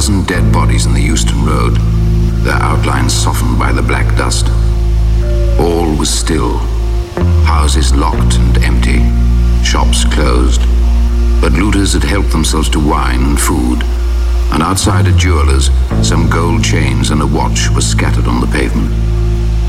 dozen dead bodies in the Euston Road, their outlines softened by the black dust. All was still, houses locked and empty, shops closed, but looters had helped themselves to wine and food, and outside a jeweller's, some gold chains and a watch were scattered on the pavement.